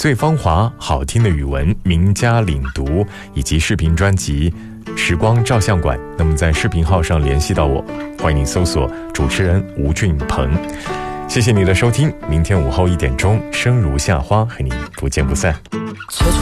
岁芳华好听的语文名家领读以及视频专辑时光照相馆，那么在视频号上联系到我，欢迎你搜索主持人吴俊鹏。谢谢你的收听，明天午后1点钟声如夏花和你不见不散。